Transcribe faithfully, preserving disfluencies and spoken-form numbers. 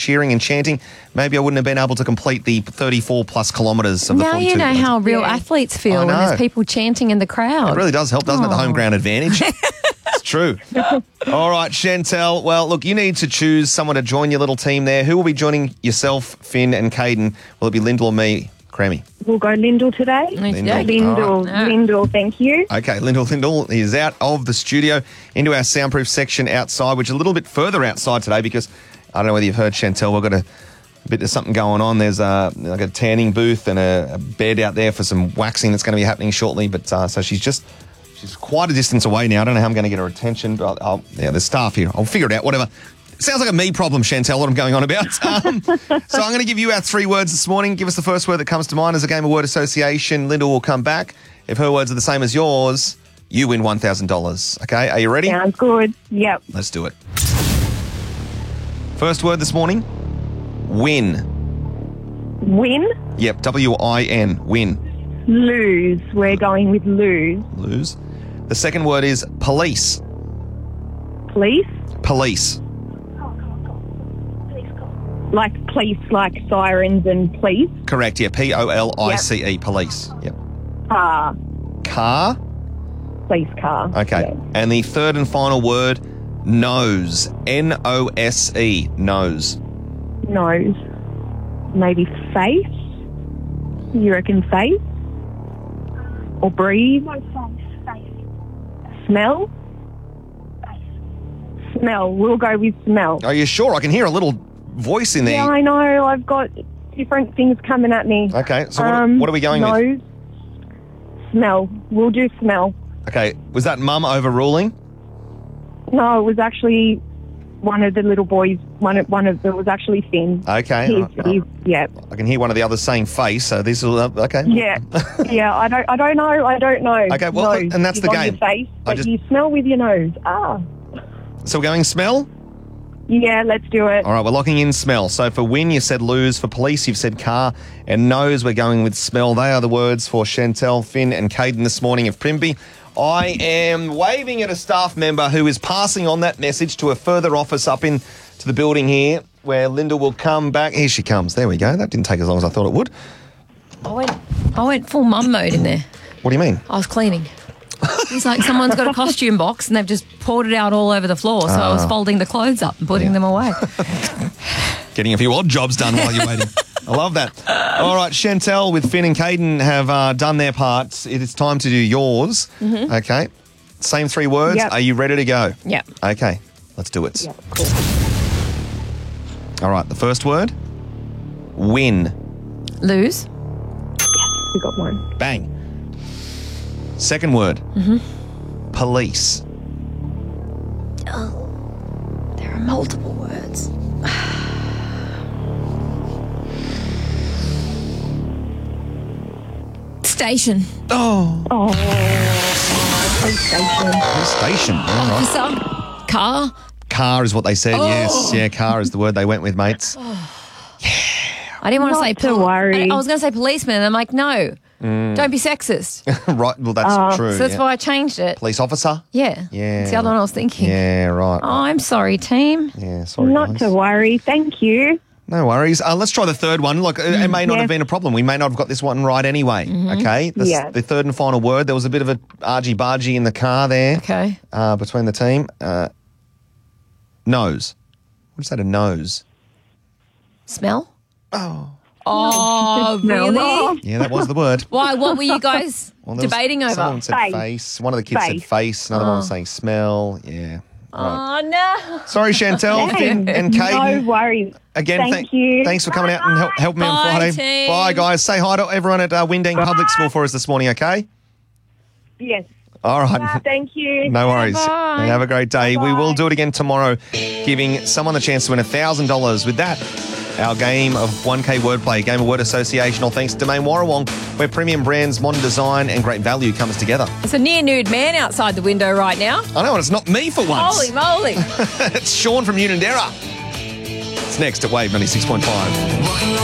cheering and chanting, maybe I wouldn't have been able to complete the thirty-four plus kilometres of the Now forty-two. you know how real Yeah. athletes feel I when there's know. people chanting in the crowd. It really does help, doesn't it? The Oh. home ground advantage. It's true. All right, Chantel. Well, look, you need to choose someone to join your little team there. Who will be joining yourself, Finn and Caden? Will it be Lyndall or me, Crammy? We'll go Lyndall today. Yeah. Lyndall, right. Lyndall, thank you. Okay, Lyndall Lyndall is out of the studio into our soundproof section outside, which is a little bit further outside today because I don't know whether you've heard, Chantel, we've got a, a bit of something going on. There's a, like a tanning booth and a, a bed out there for some waxing that's going to be happening shortly. But uh, so she's just, she's quite a distance away now. I don't know how I'm going to get her attention, but I'll, yeah, there's staff here. I'll figure it out, whatever. Sounds like a me problem, Chantel, what I'm going on about. Um, so I'm going to give you our three words this morning. Give us the first word that comes to mind as a game of word association. Linda will come back. If her words are the same as yours, you win one thousand dollars. Okay, are you ready? Sounds good. Yep. Let's do it. First word this morning, win. Win, Yep, W I N, win. lose. We're going with lose. Lose. The second word is police. Police, Police. like police, like sirens and police. Correct, yeah, P O L I C E, police. Yep. Car, Car. police car. Okay. Yeah. And the third and final word, nose. N O S E, nose. Nose. Maybe face. You reckon face? Or breathe? No, face, face, Smell? face. Smell. We'll go with smell. Are you sure? I can hear a little voice in there. Yeah, I know. I've got different things coming at me. Okay, so what, Um, what are we going with? nose, smell. We'll do smell. Okay, was that mum overruling? No, it was actually one of the little boys. One of, one of it was actually Finn. Okay. He's, uh, he's, yeah, I can hear one of the others saying face, so this will, uh, okay. yeah, yeah. I don't, I don't know. I don't know. Okay, well, Nose and that's is the on game. Your face, I but just- you smell with your nose. Ah, So we're going smell? yeah. Let's do it. All right, we're locking in smell. So for win, you said lose. For police, you've said car. And nose, we're going with smell. They are the words for Chantel, Finn and Caden this morning of Primby. I am waving at a staff member who is passing on that message to a further office up in to the building here where Linda will come back. Here she comes. There we go. That didn't take as long as I thought it would. I went, I went full mum mode in there. What do you mean? I was cleaning. It's like someone's got a costume box and they've just poured it out all over the floor. So I was folding the clothes up and putting them away. Getting a few odd jobs done while you're waiting. I love that. All right, Chantel with Finn and Caden have uh, done their parts. It is time to do yours. Mm-hmm. Okay. Same three words. Yep. Are you ready to go? Yep. Okay. Let's do it. Yeah, cool. All right. The first word, win. Lose. We got one. Bang. Second word, Mm-hmm. police. There are multiple words. Station. Oh. Oh, police station. Station. All right. Officer. Car. Car is what they said. Oh. Yes. Yeah, car is the word they went with, mates. I didn't want to Not say to pol- worry. I, I was going to say policeman. And I'm like, no, don't be sexist. Right. Well, that's Uh, true. So that's yeah. why I changed it. Police officer. Yeah. Yeah. It's the other one I was thinking. Yeah. Right. Oh, I'm sorry, team. Yeah. Sorry. Not guys. to worry. Thank you. No worries. Uh, let's try the third one. Look, it, it may not Yeah. have been a problem. We may not have got this one right anyway. Okay. The, Yeah. the third and final word. There was a bit of a argy-bargy in the car there Okay. uh, between the team. Uh, nose. What is that? A nose? Smell? Oh. Oh, Smell. really? Yeah, that was the word. Why? What were you guys Well, there was- debating over? Someone said face. Face. One of the kids said Face. face. Another one was saying smell. Yeah. Right. Oh, no. Sorry, Chantel and, and No Caden. worries. Again, Thank thank- you. thanks for coming out and help, helping me on Bye, Friday. team. Bye, guys. Say hi to everyone at uh, Windang Public School for us this morning, okay? Yes. All right. Thank you. No worries. Bye-bye. Have a great day. We will Bye-bye. do it again tomorrow, giving someone the chance to win one thousand dollars. With that, our game of one K wordplay, game of word association, all thanks to Domain Warrawong, where premium brands, modern design and great value comes together. It's a near nude man outside the window right now. I know, and it's not me for once. Holy moly. It's Sean from Unanderra. It's next at Wave ninety-six point five.